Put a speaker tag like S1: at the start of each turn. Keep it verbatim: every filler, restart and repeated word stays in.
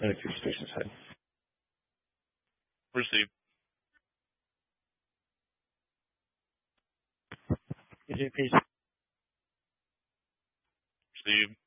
S1: on the communication side.
S2: Receive.
S3: Is it please?
S2: Receive.